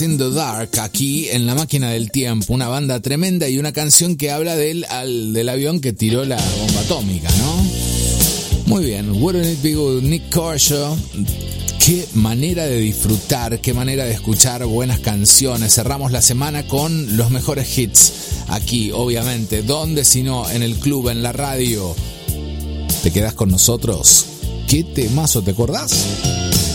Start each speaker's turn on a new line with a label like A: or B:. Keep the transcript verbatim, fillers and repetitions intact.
A: In the Dark, aquí en La Máquina del Tiempo, una banda tremenda y una canción que habla del, al, del avión que tiró la bomba atómica, ¿no? Muy bien, Wouldn't It Be Good, Nick Kershaw. Qué manera de disfrutar, qué manera de escuchar buenas canciones. Cerramos la semana con los mejores hits. Aquí, obviamente, ¿dónde si no? En el club, en la radio. ¿Te quedás con nosotros? ¿Qué temazo, te acordás?